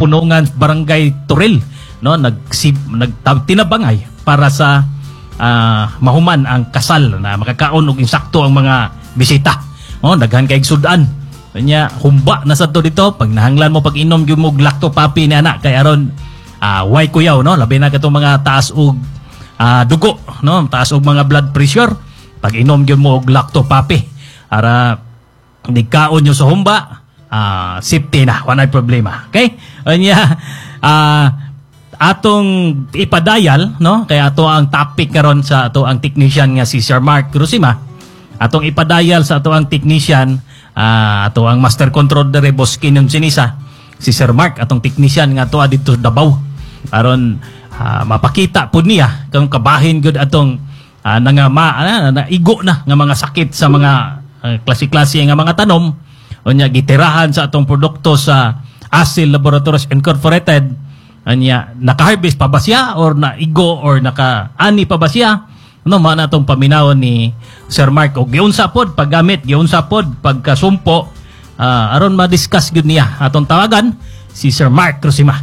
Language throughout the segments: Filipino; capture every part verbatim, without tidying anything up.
Punungan Barangay Turil, no, nag nagtinabangay para sa uh, mahuman ang kasal na makakaon og insakto ang mga bisita. Oh, daghan kay sudan. Kanya humba na sa to dito pag nahanglan mo pag inom gyud mo og lacto papi ni anak kay aron uh, way kuyaw, no, labi na katong mga taas og uh, dugo, no, taas og mga blood pressure pag inom gyud mo og lacto papi ara nigkaon nyo sa humba, uh, safety na, wala problema. Okay? Kanya uh, atong ipadayal, no, kaya ato ang topic karon sa ato ang technician nga si Sir Mark Cruzima. Atong ipadayal sa ato ang technician, uh, ato ang master control dere Boss Kinon Sinisa, si Sir Mark, atong technician nga ato dito Davao. Aron uh, mapakita pud niya kung kabahin gud atong uh, nga ma, uh, naigo na nga mga sakit sa mga uh, klase-klase nga mga tanom. Unya gitirahan sa atong produkto sa Asil Laboratories Incorporated. Anya, naka-harvest pa ba siya or naigo or naka-ani pa ba siya? Ano man atong paminawon ni Sir Mark o giunsa pod paggamit, giunsa pod pagkasumpo, uh, aron ma-discuss gud niya atong tawagan si Sir Mark Cruzima.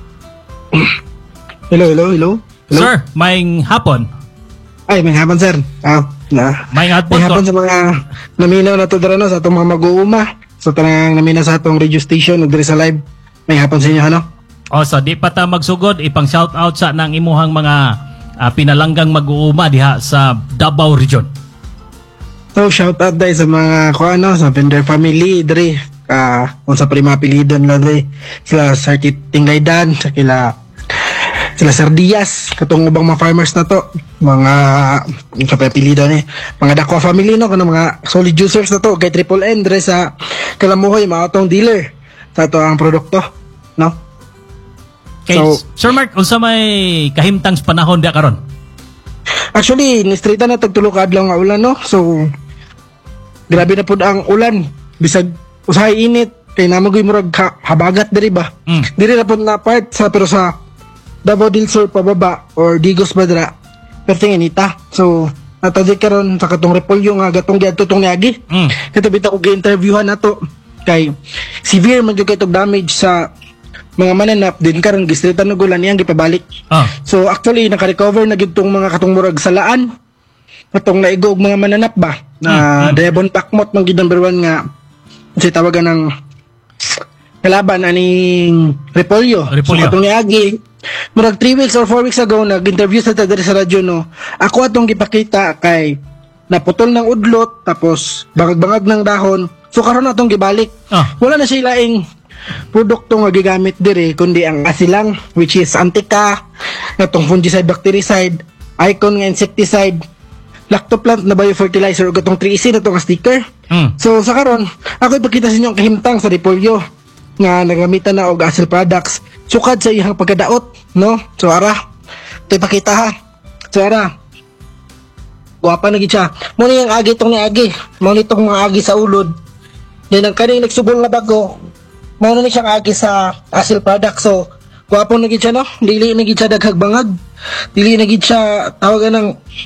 Hello, hello, hello. Hello? Sir, maayong hapon. Ay, may hapon, sir. Ah, na. Maayong hapon. May hapon sa mga naminaw na to dara no sa atong mga mag-uuma. Sa tanang naminaw sa atong radio station ug diri sa live. May hapon sa inyo, ano? O, so di pa ta magsugod, ipang shout out sa nang imuhang mga uh, pinalanggang mag-uuma diha sa Davao Region. So, shout out dahil sa mga ko ano, sa Pender family, diri. Uh, kung sa prima apelidon na diri. Sila Circuit Tinglaydan, sa kila sila Sir Diaz, katong ubang mga farmers na to. Mga, yung sa apelidon eh, mga Dakwa family no, kanang mga solid juicers na to, kay Triple N, diri sa Kalamuhoy, mga atong dealer sa ito ang produkto, no? Okay, so, Sir Mark, unsa may kahimtang sa panahon diha karon? Actually, nistrita na tagtulo ka adlaw nga ulan, no? So, grabe na pud ang ulan. Bisag usahay init, kay namagoy murag ha- habagat diri ba? Mm. Diri na pud na part sa pero sa Davao del Sur pababa or Digos Badra. Perting inita. So, natadi karon sa katong repolyo nga gatong giadto tong niagi. Mm. Katabi ta ko gi-interviewhan nato kay severe man jud kay tong damage sa mga mananap din karon gistritan ng gulan niyang gipabalik. Ah. So actually naka-recover na gid tong mga katong murag salaan. Katong naigo og mga mananap ba na mm-hmm. Devon Pakmot man gid number one nga si tawagan ng kalaban aning Repolyo. Repolyo. So katong niagi murag three weeks or four weeks ago nag-interview sa ta diri sa radyo no. Ako atong gipakita kay naputol ng udlot tapos bangag-bangag ng dahon. So karon atong gibalik. Ah. Wala na siya laing produkto nga gigamit diri kundi ang asilang which is Antica, natong fungicide bactericide, Icon nga insecticide, lactoplant na biofertilizer ug atong three C na tong sticker. Mm. So sa karon, ako ipakita sa inyo ang kahimtang sa Repolyo nga nagamitan na og Asil products sukad sa iyang pagkadaot, no? So ara, ito ipakita ha. So ara, guwapa na gid siya. Mo ni ang agi tong niagi, mo ni tong mga agi sa ulod. Yan ang kaning nagsubol na bago. Mao na siya agi sa Asil product. So, guwapo na gid siya no. Dili na gid siya daghag bangag. Dili na gid siya tawagan ng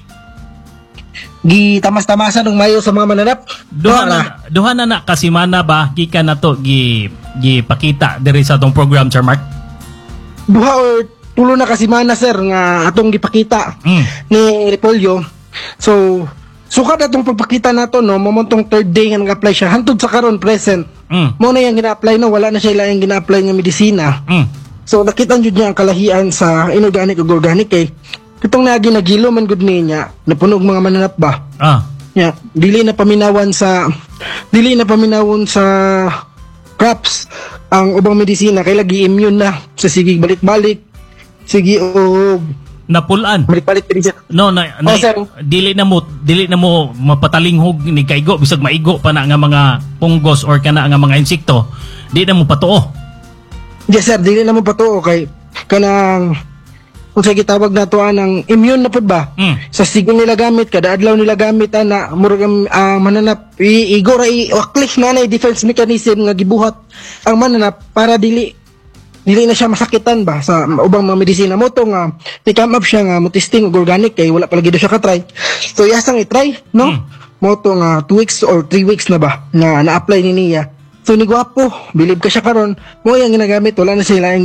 gitamas-tamasan ng mayo sa mga mananap. Duha na duha na na kasimana ba gikan nato gi gipakita diri sa atong program, Sir Mark? Duha or tulo na kasimana sir nga atong gipakita mm. ni Repolyo. So, sukat atong pagpakita nato no, momontong third day nga nag-apply siya hantod sa karon present. Mm. Mo na yang gina-apply no, wala na siya ilang gina-apply nga medisina. Mm. So nakita jud niya ang kalahian sa inorganic ug organic kay kitong naagi nagilo man gud niya napunog mga mananap ba. Ah. Yeah, dili na paminawan sa dili na paminawon sa crops ang ubang medisina kay lagi immune na sa sige balik-balik. Sige og napulan. Balik-balik din siya. No, na, na oh, dili na mo dili na mo mapatalinghog ni kaigo bisag maigo pa na nga mga punggos or kana nga mga insekto. Di na mo patuo. Yes sir, dili na mo patuo kay kanang kung sa gitawag na to ang immune na pud ba? Mm. Sa sigon nila gamit kada adlaw nila gamit ana murag ang uh, mananap igo ra i-click na na defense mechanism nga gibuhat ang mananap para dili dili na siya masakitan ba sa ubang mga medisina mo to nga i-come up siya nga mo testing og organic kay wala pa lagi do siya ka try. So yasang i-try no? Mm. Mo to nga two weeks or three weeks na ba na na-apply ni niya. So ni gwapo, believe ka siya karon mo yang ginagamit wala na sila